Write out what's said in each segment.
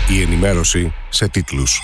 Η ενημέρωση σε τίτλους.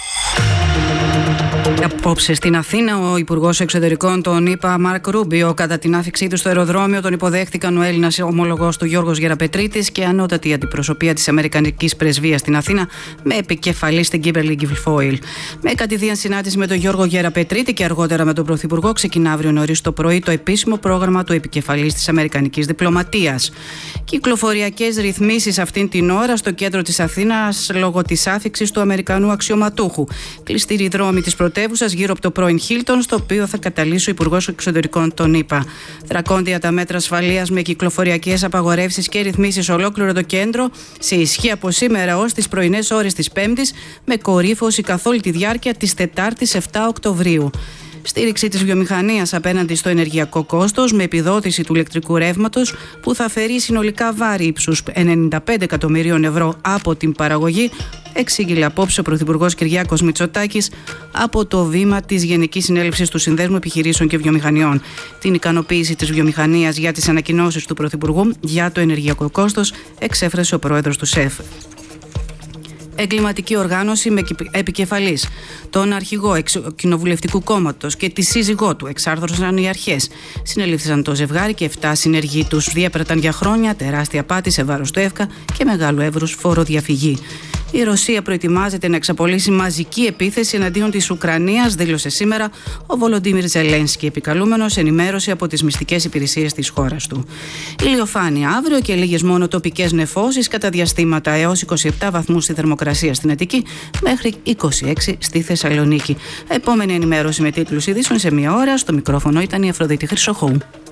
Απόψε στην Αθήνα, ο Υπουργός Εξωτερικών των ΗΠΑ, Μάρκ Ρούμπιο, κατά την άφιξή του στο αεροδρόμιο, τον υποδέχτηκαν ο Έλληνας ομολογός του Γιώργος Γεραπετρίτης και ανώτατη αντιπροσωπεία της Αμερικανικής Πρεσβείας στην Αθήνα, με επικεφαλή στην Κίμπερλι Γκιφιλφόιλ. Με κατηδίαν συνάντηση με τον Γιώργο Γεραπετρίτη και αργότερα με τον Πρωθυπουργό, ξεκινά αύριο νωρίς το πρωί το επίσημο πρόγραμμα του επικεφαλής της Αμερικανικής Διπλωματίας. Κυκλοφοριακές ρυθμίσεις αυτήν την ώρα στο κέντρο της Αθήνας λόγω της άφιξης του Αμερικανού αξιωματούχου. Κλειστήροι δρόμοι της πρωτεύουσας γύρω από το πρώην Χίλτον, στο οποίο θα καταλύσει ο Υπουργός Εξωτερικών των ΗΠΑ. Δρακόντια τα μέτρα ασφαλείας με κυκλοφοριακές απαγορεύσεις και ρυθμίσεις ολόκληρο το κέντρο, σε ισχύ από σήμερα ως τις πρωινές ώρες της Πέμπτης, με κορύφωση καθ' όλη τη διάρκεια της Τετάρτης 7 Οκτωβρίου. Στήριξη της βιομηχανίας απέναντι στο ενεργειακό κόστος, με επιδότηση του ηλεκτρικού ρεύματος που θα φέρει συνολικά βάρη ύψους 95 εκατομμυρίων ευρώ από την παραγωγή, εξήγηλε απόψε ο Πρωθυπουργός Κυριάκος Μητσοτάκης από το βήμα της Γενικής Συνέλευσης του Συνδέσμου Επιχειρήσεων και Βιομηχανιών. Την ικανοποίηση της βιομηχανίας για τις ανακοινώσεις του Πρωθυπουργού για το ενεργειακό κόστος εξέφρασε ο πρόεδρος του ΣΕΦ. Εγκληματική οργάνωση με επικεφαλής τον αρχηγό Κοινοβουλευτικού Κόμματος και τη σύζυγό του εξάρθρωσαν οι αρχές. Συνελήφθησαν το ζευγάρι και 7 συνεργοί τους. Διέπραταν για χρόνια τεράστια απάτη σε βάρος του ΕΦΚΑ και μεγάλου εύρους φοροδιαφυγή. Η Ρωσία προετοιμάζεται να εξαπολύσει μαζική επίθεση εναντίον της Ουκρανίας, δήλωσε σήμερα ο Βολοντίμιρ Ζελένσκι, επικαλούμενος ενημέρωση από τις μυστικές υπηρεσίες της χώρας του. Ηλιοφάνεια αύριο και λίγες μόνο τοπικές νεφώσεις κατά διαστήματα, έως 27 βαθμούς στη θερμοκρασία στην Αττική μέχρι 26 στη Θεσσαλονίκη. Επόμενη ενημέρωση με τίτλους ειδήσεων σε 1 ώρα. Στο μικρόφωνο ήταν η Αφροδίτη Χρυσοχώου.